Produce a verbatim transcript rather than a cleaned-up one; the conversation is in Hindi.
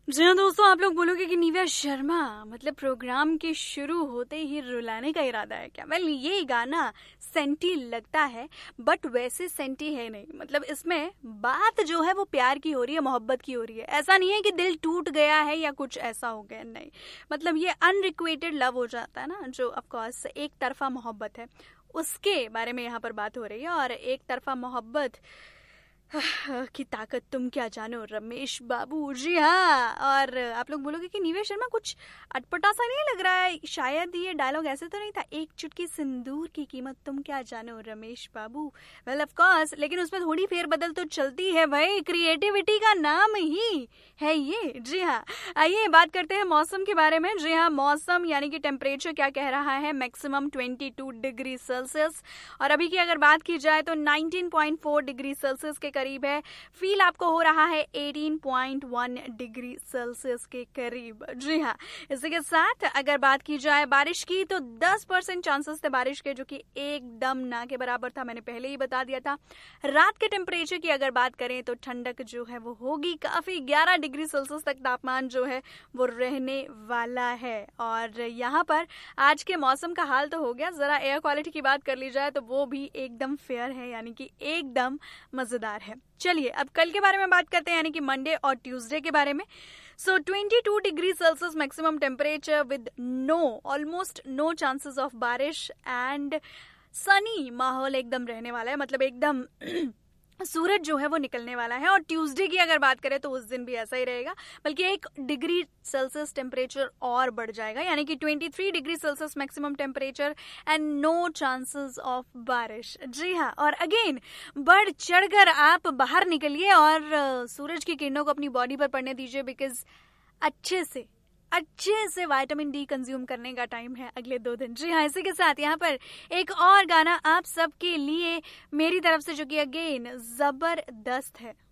जी हाँ दोस्तों, आप लोग बोलोगे कि निव्या शर्मा मतलब प्रोग्राम के शुरू होते ही रुलाने का इरादा है क्या? वेल ये गाना सेंटी लगता है, बट वैसे सेंटी है नहीं। मतलब इसमें बात जो है वो प्यार की हो रही है, मोहब्बत की हो रही है। ऐसा नहीं है कि दिल टूट गया है या कुछ ऐसा हो गया, नहीं। मतलब ये अनरिक्वेटेड लव हो जाता है ना, जो ऑफकोर्स एक तरफा मोहब्बत है, उसके बारे में यहाँ पर बात हो रही है। और एक तरफा मोहब्बत की ताकत तुम क्या जानो रमेश बाबू। जी हाँ, और आप लोग बोलोगे कि निवेश शर्मा कुछ अटपटा सा नहीं लग रहा है, शायद ये डायलॉग ऐसे तो नहीं था, एक चुटकी सिंदूर की कीमत तुम क्या जानो रमेश बाबू। वेल ऑफ कोर्स, लेकिन उसमें थोड़ी फेरबदल तो चलती है भाई, क्रिएटिविटी का नाम ही है ये। जी हाँ, आइए बात करते हैं मौसम के बारे में। जी हाँ, मौसम यानी कि टेम्परेचर क्या कह रहा है, maximum twenty two degree Celsius, और अभी की अगर बात की जाए तो nineteen point four degree Celsius के करीब है। फील आपको हो रहा है eighteen point one degree Celsius के करीब। जी हाँ, इसी के साथ अगर बात की जाए बारिश की तो टेन परसेंट चांसेस थे बारिश के, जो कि एकदम ना के बराबर था, मैंने पहले ही बता दिया था। रात के टेम्परेचर की अगर बात करें तो ठंडक जो है वो होगी काफी, ग्यारह डिग्री सेल्सियस तक तापमान जो है वो रहने वाला है। और यहाँ पर आज के मौसम का हाल तो हो गया, जरा एयर क्वालिटी की बात कर ली जाए तो वो भी एकदम फेयर है, यानी कि एकदम मजेदार है। चलिए अब कल के बारे में बात करते हैं, यानी कि मंडे और ट्यूसडे के बारे में। So twenty two degree Celsius maximum temperature with know almost no chances of बारिश एंड सनी माहौल एकदम रहने वाला है, मतलब एकदम सूरज जो है वो निकलने वाला है। और ट्यूसडे की अगर बात करें तो उस दिन भी ऐसा ही रहेगा, बल्कि एक डिग्री सेल्सियस टेम्परेचर और बढ़ जाएगा, यानी कि twenty three degree Celsius maximum temperature and no chances of बारिश। जी हाँ, और अगेन बढ़ चढ़कर आप बाहर निकलिए और सूरज की किरणों को अपनी बॉडी पर पड़ने दीजिए, बिकॉज अच्छे से अच्छे से विटामिन डी कंज्यूम करने का टाइम है अगले दो दिन। जी हाँ, इसी के साथ यहाँ पर एक और गाना आप सबके लिए मेरी तरफ से, जो कि अगेन जबरदस्त है।